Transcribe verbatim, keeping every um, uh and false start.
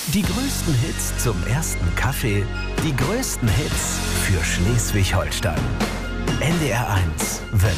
Die größten Hits zum ersten Kaffee, die größten Hits für Schleswig-Holstein. N D R eins, The